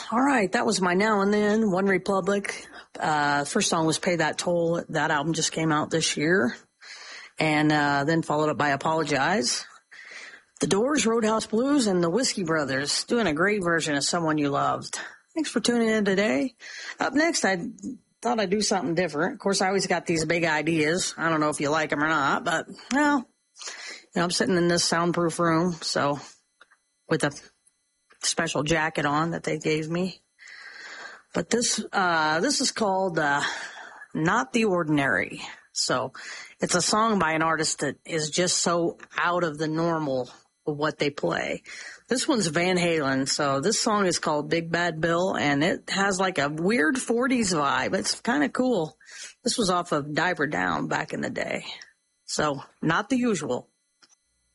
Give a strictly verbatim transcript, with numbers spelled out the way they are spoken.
All right, that was My Now and Then, One Republic. Uh, first song was Pay That Toll. That album just came out this year. And uh, then followed up by Apologize. The Doors, Roadhouse Blues, and the Whiskey Brothers doing a great version of Someone You Loved. Thanks for tuning in today. Up next, I thought I'd do something different. Of course, I always got these big ideas. I don't know if you like them or not, but, well, you know, I'm sitting in this soundproof room, so with a special jacket on that they gave me. But this uh this is called uh Not the Ordinary. So it's a song by an artist that is just so out of the normal of what they play. This one's Van Halen. So this song is called Big Bad Bill, and it has like a weird forties vibe. It's kind of cool. This was off of Diver Down back in the day. So not the usual.